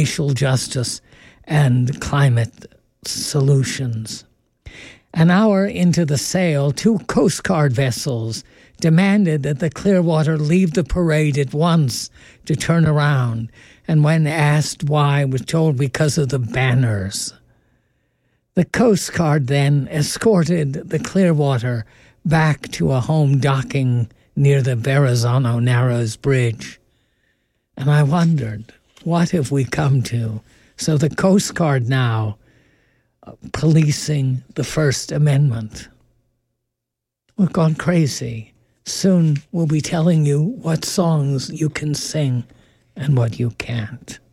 racial justice and climate solutions. An hour into the sail, 2 Coast Guard vessels demanded that the Clearwater leave the parade at once to turn around, and when asked why, was told because of the banners. The Coast Guard then escorted the Clearwater back to a home docking near the Verrazano Narrows Bridge. And I wondered, what have we come to? So the Coast Guard now policing the First Amendment. We've gone crazy. Soon we'll be telling you what songs you can sing and what you can't.